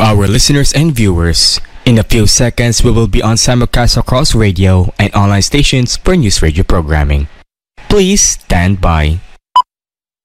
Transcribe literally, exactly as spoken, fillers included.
our listeners and viewers. In a few seconds, we will be on simulcast across radio and online stations for news radio programming. Please stand by.